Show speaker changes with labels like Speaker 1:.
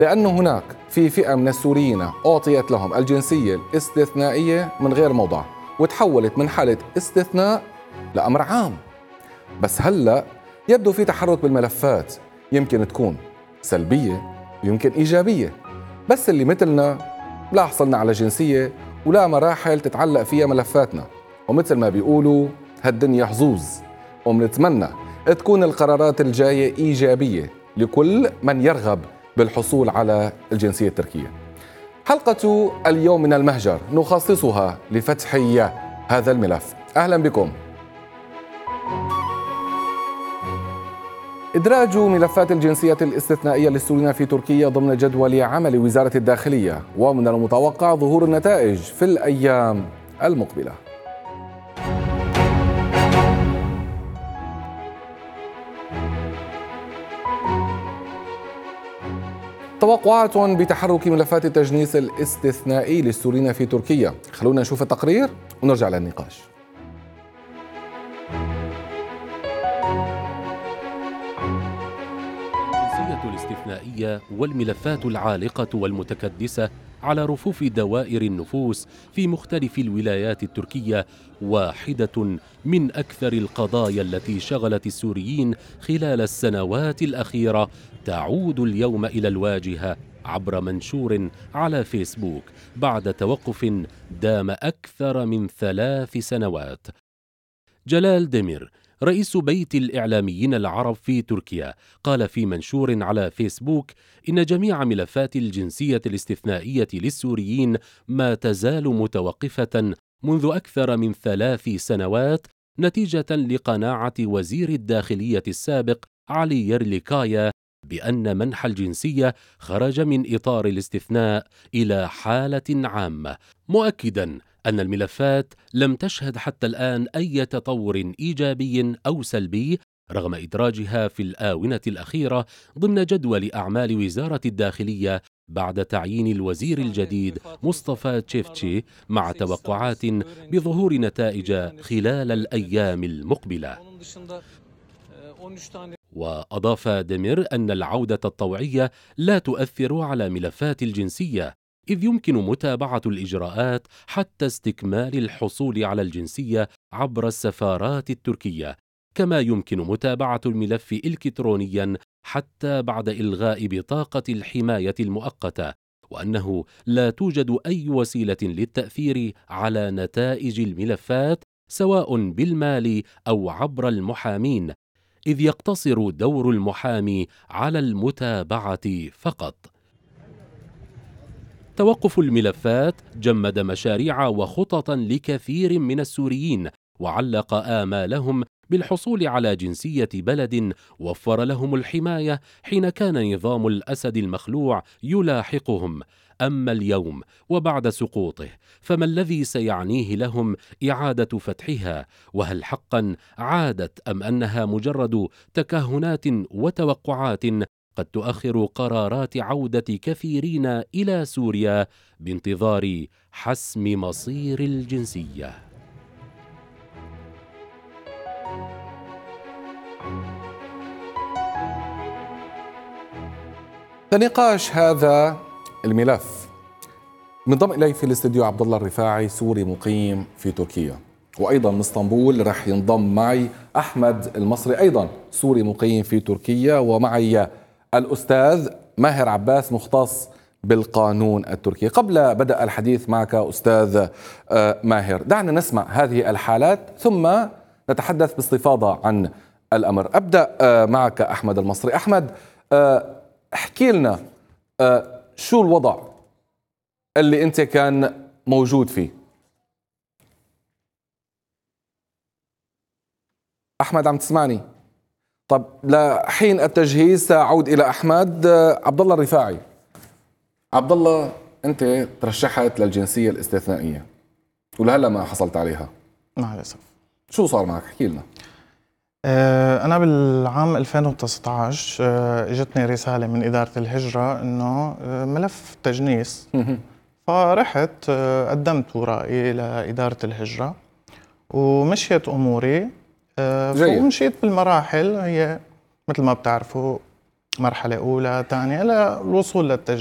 Speaker 1: لأنه هناك في فئة من السوريين أعطيت لهم الجنسية الاستثنائية من غير موضع، وتحولت من حالة استثناء لأمر عام. بس هلأ يبدو في تحرك بالملفات، يمكن تكون سلبية ويمكن إيجابية، بس اللي مثلنا لا حصلنا على جنسية ولا مراحل تتعلق فيها ملفاتنا، ومثل ما بيقولوا هالدنيا حظوظ، ومنتمنى تكون القرارات الجاية إيجابية لكل من يرغب بالحصول على الجنسية التركية. حلقة اليوم من المهجر نخصصها لفتح هذا الملف. أهلا بكم. إدراج ملفات الجنسية الاستثنائية للسوريين في تركيا ضمن جدول عمل وزارة الداخلية، ومن المتوقع ظهور النتائج في الأيام المقبلة. توقعات بتحرك ملفات التجنيس الاستثنائي للسوريين في تركيا. خلونا نشوف التقرير ونرجع للنقاش.
Speaker 2: الجنسية الاستثنائية والملفات العالقة والمتكدسة على رفوف دوائر النفوس في مختلف الولايات التركية واحدة من أكثر القضايا التي شغلت السوريين خلال السنوات الأخيرة، تعود اليوم إلى الواجهة عبر منشور على فيسبوك بعد توقف دام أكثر من 3 سنوات. جلال دمير رئيس بيت الإعلاميين العرب في تركيا قال في منشور على فيسبوك إن جميع ملفات الجنسية الاستثنائية للسوريين ما تزال متوقفة منذ أكثر من 3 سنوات نتيجة لقناعة وزير الداخلية السابق علي يرليكايا بأن منح الجنسية خرج من إطار الاستثناء إلى حالة عامة، مؤكداً أن الملفات لم تشهد حتى الآن أي تطور إيجابي أو سلبي رغم إدراجها في الآونة الأخيرة ضمن جدول أعمال وزارة الداخلية بعد تعيين الوزير الجديد مصطفى تشيفتشي، مع توقعات بظهور نتائج خلال الأيام المقبلة. وأضاف دمير أن العودة الطوعية لا تؤثر على ملفات الجنسية، إذ يمكن متابعة الإجراءات حتى استكمال الحصول على الجنسية عبر السفارات التركية، كما يمكن متابعة الملف إلكترونيا حتى بعد إلغاء بطاقة الحماية المؤقتة، وأنه لا توجد أي وسيلة للتأثير على نتائج الملفات سواء بالمال أو عبر المحامين، إذ يقتصر دور المحامي على المتابعة فقط. توقف الملفات جمد مشاريع وخططا لكثير من السوريين، وعلق آمالهم بالحصول على جنسية بلد وفر لهم الحماية حين كان نظام الأسد المخلوع يلاحقهم. أما اليوم وبعد سقوطه فما الذي سيعنيه لهم إعادة فتحها؟ وهل حقا عادت أم أنها مجرد تكهنات وتوقعات قد تؤخر قرارات عودة كثيرين إلى سوريا بانتظار حسم مصير الجنسية؟
Speaker 1: لنقاش هذا الملف منضم إلي في الاستديو عبد الله الرفاعي، سوري مقيم في تركيا، وأيضا من اسطنبول رح ينضم معي أحمد المصري، أيضا سوري مقيم في تركيا، ومعي الأستاذ ماهر عباس مختص بالقانون التركي. قبل بدء الحديث معك أستاذ ماهر، دعنا نسمع هذه الحالات ثم نتحدث باستفاضة عن الأمر. أبدأ معك أحمد المصري. أحمد، احكي لنا شو الوضع اللي أنت كان موجود فيه؟ أحمد عم تسمعني؟ طب لحين التجهيز سأعود إلى أحمد. عبد الله الرفاعي، عبد الله، أنت ترشحت للجنسية الاستثنائية ولهلا ما حصلت عليها
Speaker 3: مع الأسف.
Speaker 1: شو صار معك؟ احكي لنا.
Speaker 3: أنا بالعام 2019 اجتني رسالة من إدارة الهجرة إنه ملف تجنيس، فرحت قدمت ورقي لإدارة الهجرة ومشيت أموري، ومشيت بالمراحل. هي مثل ما بتعرفوا مرحلة أولى ثانية للوصول للتجنيس.